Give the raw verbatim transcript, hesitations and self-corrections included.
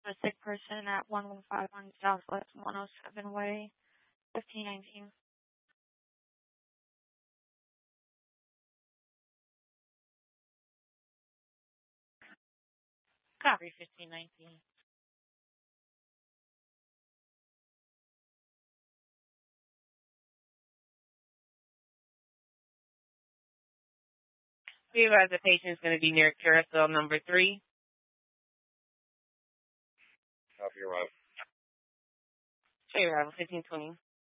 a sick person at one one five one Southwest one oh seven Way, fifteen nineteen. Copy fifteen nineteen. We advise the patient is going to be near carousel number three. Copy your arrival. Show your arrival, fifteen twenty.